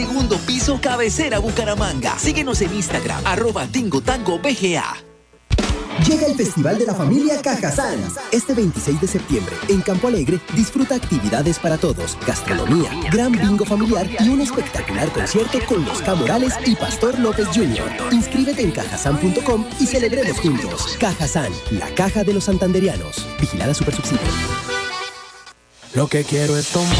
Segundo piso, Cabecera Bucaramanga. Síguenos en Instagram, @TingoTangoBGA. Llega el Festival de la Familia Cajazán. Este 26 de septiembre, en Campo Alegre, disfruta actividades para todos, gastronomía, gran bingo familiar y un espectacular concierto con los Morales y Pastor López Jr. Inscríbete en cajazán.com y celebremos juntos. Cajazán, la caja de los santanderianos. Vigilada Supersubsidio. Lo que quiero es tomar